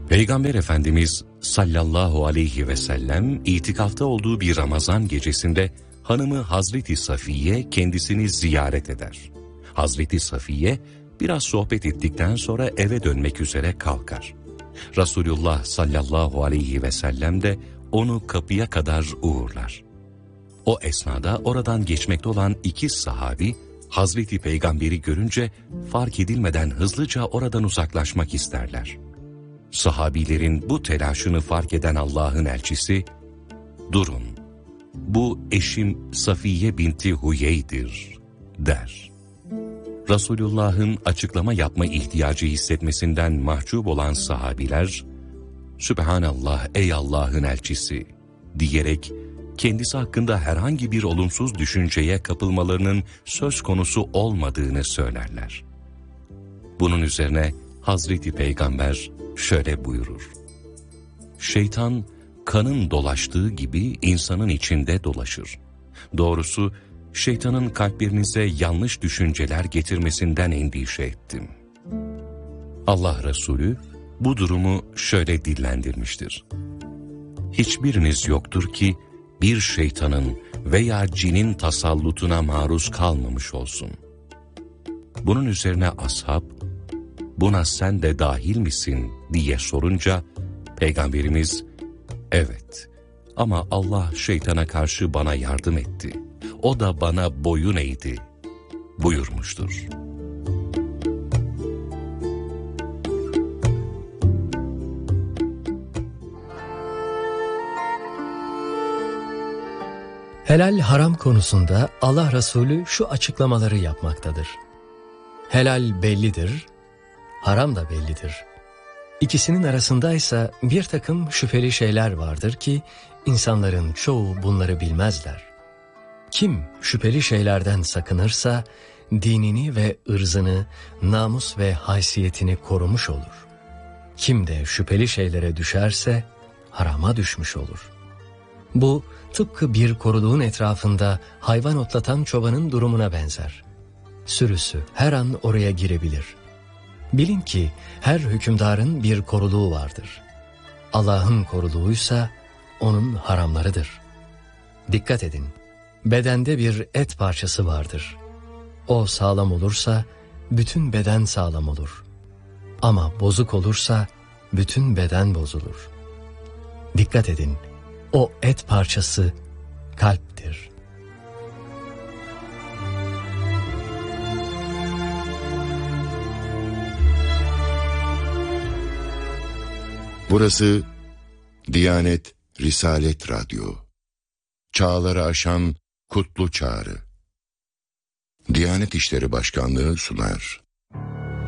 Peygamber Efendimiz sallallahu aleyhi ve sellem itikafta olduğu bir Ramazan gecesinde hanımı Hazreti Safiye kendisini ziyaret eder. Hazreti Safiye biraz sohbet ettikten sonra eve dönmek üzere kalkar. Resulullah sallallahu aleyhi ve sellem de onu kapıya kadar uğurlar. O esnada oradan geçmekte olan iki sahabi Hazreti Peygamber'i görünce fark edilmeden hızlıca oradan uzaklaşmak isterler. Sahabilerin bu telaşını fark eden Allah'ın elçisi, "Durun, bu eşim Safiye binti Huyey'dir," der. Resulullah'ın açıklama yapma ihtiyacı hissetmesinden mahcup olan sahabiler, "Sübhanallah ey Allah'ın elçisi," diyerek kendisi hakkında herhangi bir olumsuz düşünceye kapılmalarının söz konusu olmadığını söylerler. Bunun üzerine Hazreti Peygamber şöyle buyurur: "Şeytan kanın dolaştığı gibi insanın içinde dolaşır. Doğrusu şeytanın kalplerinize yanlış düşünceler getirmesinden endişe ettim." Allah Resulü bu durumu şöyle dillendirmiştir: "Hiçbiriniz yoktur ki bir şeytanın veya cinin tasallutuna maruz kalmamış olsun." Bunun üzerine ashab, "Buna sen de dahil misin?" diye sorunca Peygamberimiz, "Evet, ama Allah şeytana karşı bana yardım etti. O da bana boyun eğdi," buyurmuştur. Helal haram konusunda Allah Resulü şu açıklamaları yapmaktadır: Helal bellidir, haram da bellidir. İkisinin arasındaysa bir takım şüpheli şeyler vardır ki insanların çoğu bunları bilmezler. Kim şüpheli şeylerden sakınırsa dinini ve ırzını, namus ve haysiyetini korumuş olur. Kim de şüpheli şeylere düşerse harama düşmüş olur. Bu tıpkı bir koruduğun etrafında hayvan otlatan çobanın durumuna benzer. Sürüsü her an oraya girebilir. Bilin ki her hükümdarın bir koruluğu vardır. Allah'ın koruluğuysa onun haramlarıdır. Dikkat edin, bedende bir et parçası vardır. O sağlam olursa bütün beden sağlam olur. Ama bozuk olursa bütün beden bozulur. Dikkat edin, o et parçası kalptir. Burası Diyanet Risalet Radyo. Çağları aşan kutlu çağrı. Diyanet İşleri Başkanlığı sunar.